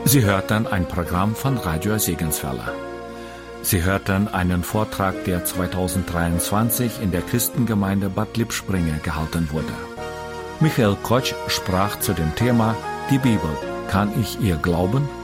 Sie hörten ein Programm von Radio Segenswelle. Sie hörten einen Vortrag, der 2023 in der Christengemeinde Bad Lippspringe gehalten wurde. Michael Kotsch sprach zu dem Thema: Die Bibel, kann ich ihr glauben?